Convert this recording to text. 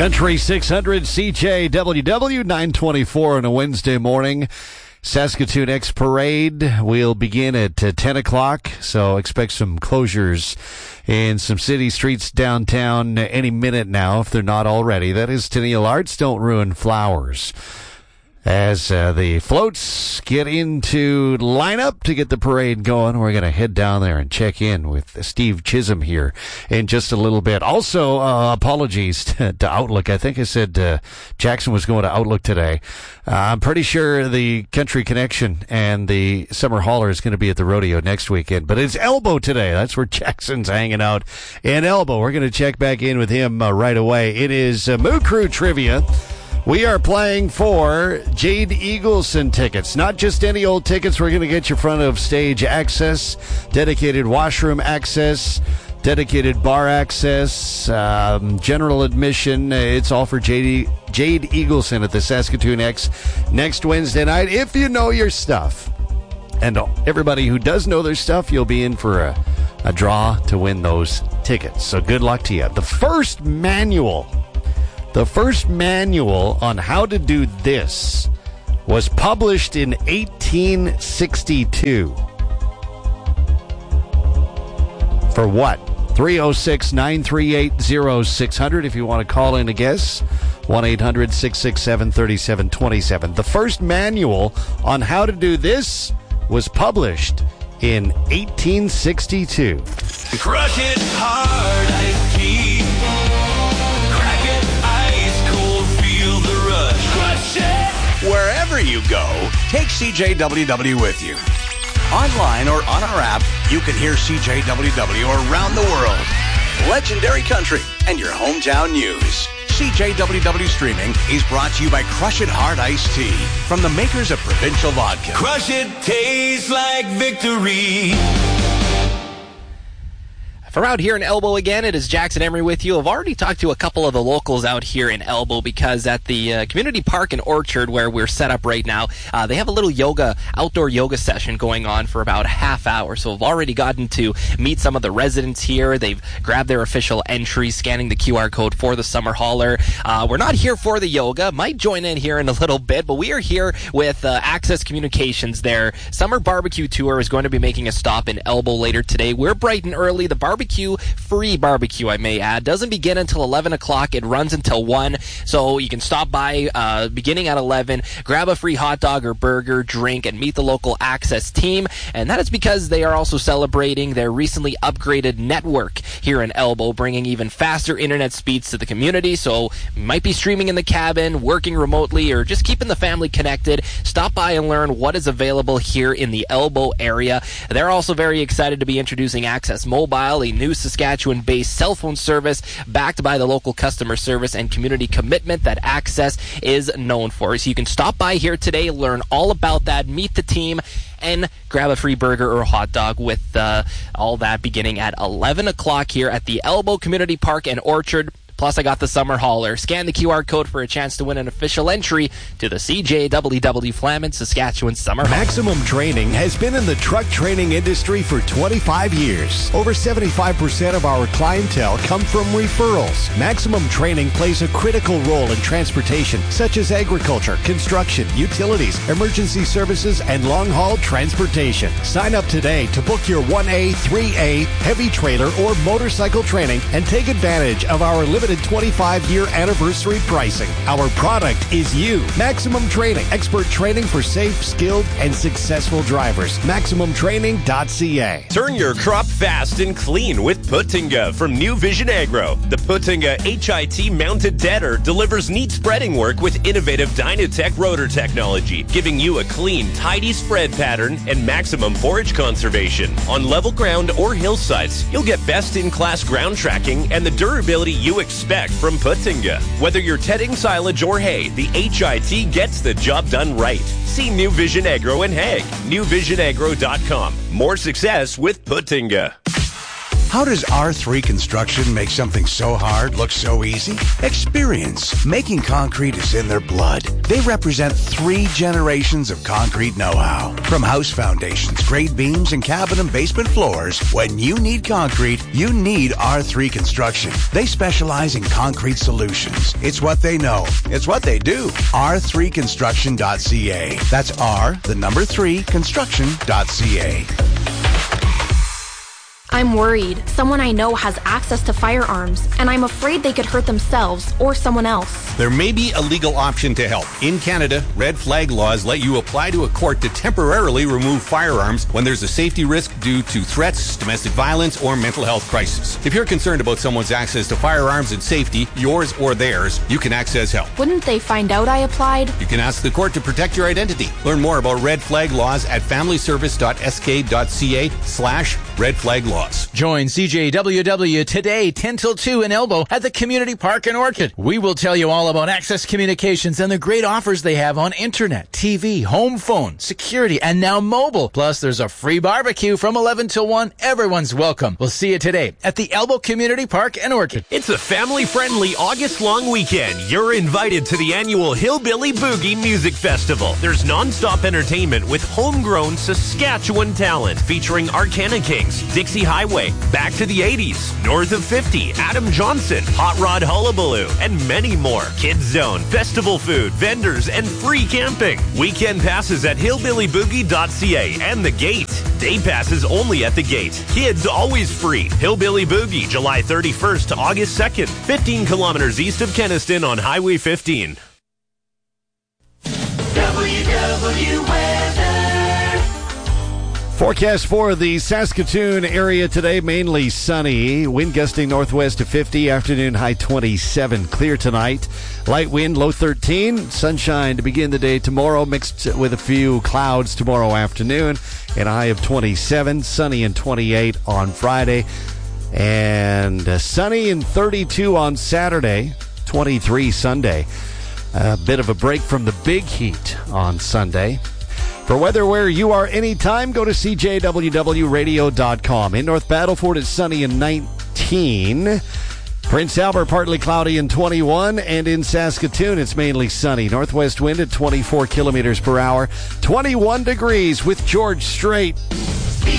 Country 600 CJWW 924 on a Wednesday morning. Saskatoon X Parade will begin at 10 o'clock, so expect some closures in some city streets downtown any minute now, if they're not already. That is Tenniel Arts. Don't ruin flowers. As the floats get into lineup to get the parade going, we're going to head down there and check in with Steve Chisholm here in just a little bit. Also, apologies to Outlook. I think I said Jackson was going to Outlook today. I'm pretty sure the Country Connection and the Summer Hauler is going to be at the rodeo next weekend. But it's Elbow today. That's where Jackson's hanging out in Elbow. We're going to check back in with him right away. It is Moo Crew Trivia. We are playing for Jade Eagleson tickets. Not just any old tickets. We're going to get you front of stage access, dedicated washroom access, dedicated bar access, general admission. It's all for Jade Eagleson at the Saskatoon X next Wednesday night. If you know your stuff. And everybody who does know their stuff, you'll be in for a draw to win those tickets. So good luck to you. The first manual on how to do this was published in 1862. For what? 306-938-0600 if you want to call in a guess. 1-800-667-3727. The first manual on how to do this was published in 1862. Crush it hard, iced tea. Wherever you go, take CJWW with you. Online or on our app, you can hear CJWW around the world. Legendary country and your hometown news. CJWW Streaming is brought to you by Crush It Hard Iced Tea from the makers of Provincial Vodka. Crush it, tastes like victory. From out here in Elbow again, it is Jackson Emery with you. I've already talked to a couple of the locals out here in Elbow because at the community park and orchard where we're set up right now, they have a little outdoor yoga session going on for about a half hour. So I've already gotten to meet some of the residents here. They've grabbed their official entry, scanning the QR code for the Summer Hauler. We're not here for the yoga. Might join in here in a little bit, but we are here with Access Communications. Their summer barbecue tour is going to be making a stop in Elbow later today. We're bright and early. The free barbecue, I may add, doesn't begin until 11 o'clock. It runs until 1, so you can stop by beginning at 11, grab a free hot dog or burger, drink, and meet the local Access team. And that is because they are also celebrating their recently upgraded network here in Elbow, bringing even faster internet speeds to the community. So you might be streaming in the cabin, working remotely, or just keeping the family connected. Stop by and learn what is available here in the Elbow area. They're also very excited to be introducing Access Mobile, a new Saskatchewan-based cell phone service backed by the local customer service and community commitment that Access is known for. So you can stop by here today, learn all about that, meet the team, and grab a free burger or hot dog with all that beginning at 11 o'clock here at the Elbow Community Park and Orchard. Plus, I got the Summer Hauler. Scan the QR code for a chance to win an official entry to the CJWW Flamin Saskatchewan Summer Hauler. Maximum Training has been in the truck training industry for 25 years. Over 75% of our clientele come from referrals. Maximum Training plays a critical role in transportation, such as agriculture, construction, utilities, emergency services, and long-haul transportation. Sign up today to book your 1A, 3A, heavy trailer, or motorcycle training and take advantage of our limited 25-year anniversary pricing. Our product is you. Maximum Training. Expert training for safe, skilled, and successful drivers. MaximumTraining.ca. Turn your crop fast and clean with Putinga from New Vision Agro. The Putinga HIT mounted deader delivers neat spreading work with innovative Dynatech rotor technology, giving you a clean, tidy spread pattern and maximum forage conservation. On level ground or hillsides, you'll get best-in-class ground tracking and the durability you expect from Putinga. Whether you're tedding silage or hay, the HIT gets the job done right. See New Vision Agro in Hague. NewVisionAgro.com. More success with Putinga. How does R3 Construction make something so hard look so easy? Experience. Making concrete is in their blood. They represent 3 generations of concrete know-how. From house foundations, grade beams, and cabin and basement floors, when you need concrete, you need R3 Construction. They specialize in concrete solutions. It's what they know. It's what they do. R3construction.ca. That's R3 construction.ca. I'm worried. Someone I know has access to firearms, and I'm afraid they could hurt themselves or someone else. There may be a legal option to help. In Canada, red flag laws let you apply to a court to temporarily remove firearms when there's a safety risk due to threats, domestic violence, or mental health crisis. If you're concerned about someone's access to firearms and safety, yours or theirs, you can access help. Wouldn't they find out I applied? You can ask the court to protect your identity. Learn more about red flag laws at familyservice.sk.ca/red flag laws. Join CJWW today, 10 till 2 in Elbow at the Community Park in Orchard. We will tell you all about Access Communications and the great offers they have on internet, TV, home phone, security, and now mobile. Plus, there's a free barbecue from 11 till 1. Everyone's welcome. We'll see you today at the Elbow Community Park in Orchard. It's a family-friendly August-long weekend. You're invited to the annual Hillbilly Boogie Music Festival. There's non-stop entertainment with homegrown Saskatchewan talent featuring Arcana Kings, Dixie Highway, Back to the 80s, North of 50, Adam Johnson, Hot Rod Hullabaloo, and many more. Kids Zone, festival food, vendors, and free camping. Weekend passes at hillbillyboogie.ca and The Gate. Day passes only at The Gate. Kids always free. Hillbilly Boogie, July 31st to August 2nd, 15 kilometers east of Kenniston on Highway 15. WW Weather. Forecast for the Saskatoon area today, mainly sunny. Wind gusting northwest to 50, afternoon high 27. Clear tonight. Light wind, low 13. Sunshine to begin the day tomorrow, mixed with a few clouds tomorrow afternoon. And a high of 27. Sunny and 28 on Friday. And sunny and 32 on Saturday. 23 Sunday. A bit of a break from the big heat on Sunday. For weather where you are anytime, go to CJWWRadio.com. In North Battleford, it's sunny and 19. Prince Albert, partly cloudy and 21. And in Saskatoon, it's mainly sunny. Northwest wind at 24 kilometers per hour. 21 degrees with George Strait.